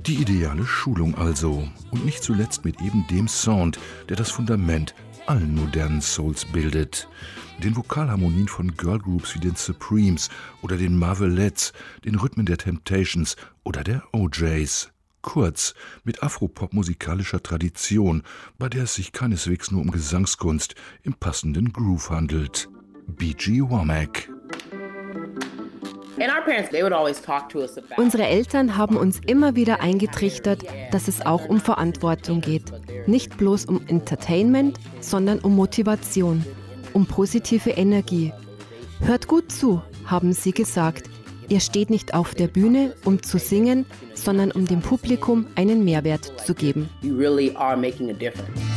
Die ideale Schulung also. Und nicht zuletzt mit eben dem Sound, der das Fundament allen modernen Souls bildet. Den Vokalharmonien von Girlgroups wie den Supremes oder den Marvelettes, den Rhythmen der Temptations oder der OJs. Kurz, mit Afropop-musikalischer Tradition, bei der es sich keineswegs nur um Gesangskunst im passenden Groove handelt. B.G. Womack. Unsere Eltern haben uns immer wieder eingetrichtert, dass es auch um Verantwortung geht. Nicht bloß um Entertainment, sondern um Motivation, um positive Energie. Hört gut zu, haben sie gesagt. Ihr steht nicht auf der Bühne, um zu singen, sondern um dem Publikum einen Mehrwert zu geben. You really are making a difference.